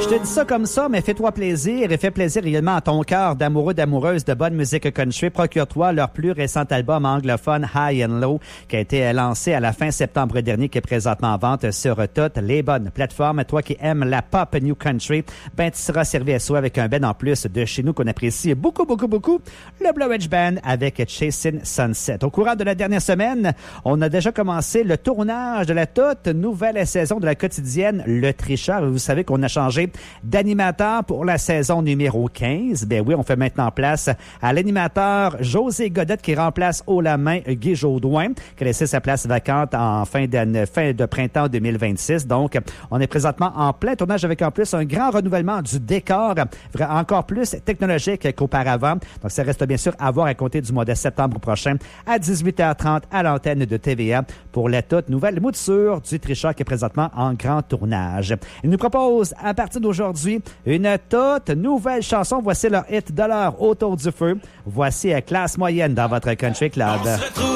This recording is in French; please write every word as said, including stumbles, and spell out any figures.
Je te dis ça comme ça, mais fais-toi plaisir et fais plaisir également à ton cœur d'amoureux, d'amoureuses de bonne musique country. Procure-toi leur plus récent album anglophone High and Low qui a été lancé à la fin septembre dernier, qui est présentement en vente sur toutes les bonnes plateformes. Toi qui aimes la pop new country, ben tu seras servi à soi avec un band en plus de chez nous qu'on apprécie beaucoup, beaucoup, beaucoup, le Blue Ridge Band avec Chasing Sunset. Au courant de la dernière semaine, on a déjà commencé le tournage de la toute nouvelle saison de la quotidienne Le Tricheur. Vous savez qu'on a changé d'animateur pour la saison numéro quinze. Ben oui, on fait maintenant place à l'animateur José Godette qui remplace haut la main Guy Jodoin, qui a laissé sa place vacante en fin de, fin de printemps deux mille vingt-six. Donc, on est présentement en plein tournage avec en plus un grand renouvellement du décor, encore plus technologique qu'auparavant. Donc, ça reste bien sûr à voir à compter du mois de septembre prochain à dix-huit heures trente à l'antenne de T V A pour la toute nouvelle mouture du Tricheur qui est présentement en grand tournage. Il nous propose à partir d'aujourd'hui une toute nouvelle chanson. Voici leur hit de l'heure autour du feu. Voici Classe Moyenne dans votre Country Club.